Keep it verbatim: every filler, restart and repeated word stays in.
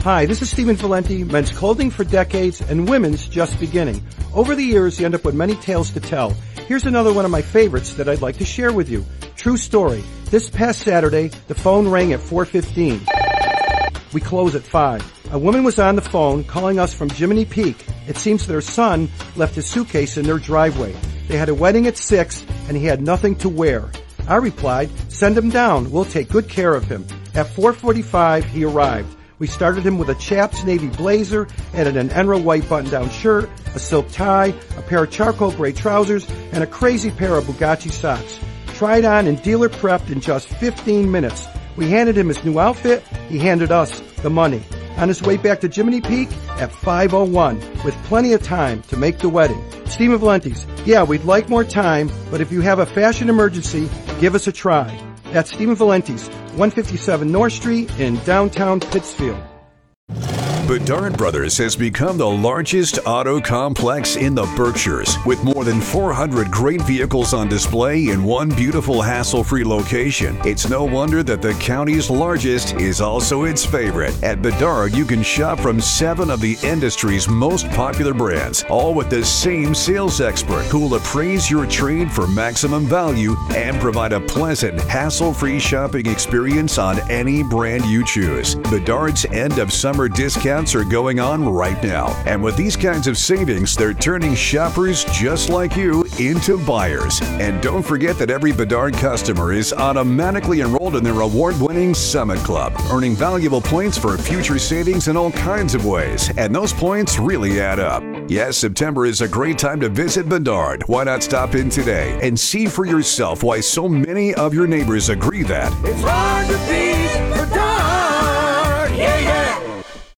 Hi, this is Stephen Valenti, men's clothing for decades and women's just beginning. Over the years, you end up with many tales to tell. Here's another one of my favorites that I'd like to share with you. True story. This past Saturday, the phone rang at four fifteen. We close at five. A woman was on the phone calling us from Jiminy Peak. It seems their son left his suitcase in their driveway. They had a wedding at six and he had nothing to wear. I replied, send him down. We'll take good care of him. At four forty-five, he arrived. We started him with a Chaps navy blazer, added an Enra white button-down shirt, a silk tie, a pair of charcoal gray trousers, and a crazy pair of Bugatti socks. Tried on and dealer prepped in just fifteen minutes. We handed him his new outfit. He handed us the money. On his way back to Jiminy Peak at five oh one, with plenty of time to make the wedding. Stephen Valenti's. Yeah, we'd like more time, but if you have a fashion emergency, give us a try. That's Stephen Valenti's, one fifty-seven North Street in downtown Pittsfield. Bedard Brothers has become the largest auto complex in the Berkshires, with more than four hundred great vehicles on display in one beautiful hassle-free location. It's no wonder that the county's largest is also its favorite. At Bedard, you can shop from seven of the industry's most popular brands, all with the same sales expert who will appraise your trade for maximum value and provide a pleasant, hassle-free shopping experience on any brand you choose. Bedard's end of summer discount are going on right now. And with these kinds of savings, they're turning shoppers just like you into buyers. And don't forget that every Bedard customer is automatically enrolled in their award-winning Summit Club, earning valuable points for future savings in all kinds of ways. And those points really add up. Yes, September is a great time to visit Bedard. Why not stop in today and see for yourself why so many of your neighbors agree that it's hard to be